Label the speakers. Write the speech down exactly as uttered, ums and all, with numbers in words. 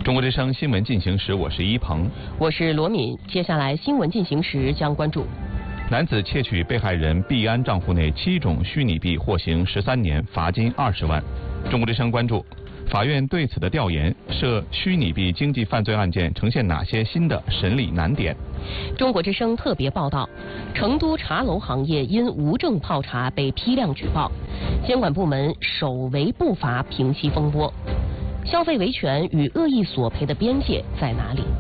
Speaker 1: 中国之声新闻进行时，我是一鹏，
Speaker 2: 我是罗敏。接下来新闻进行时将关注：
Speaker 1: 男子窃取被害人币安账户内七种虚拟币，获刑十三年，罚金二十万。中国之声关注，法院对此的调研涉虚拟币经济犯罪案件呈现哪些新的审理难点？
Speaker 2: 中国之声特别报道：成都茶楼行业因无证泡茶被批量举报，监管部门首为不罚平息风波。消费维权与恶意索赔的边界在哪里？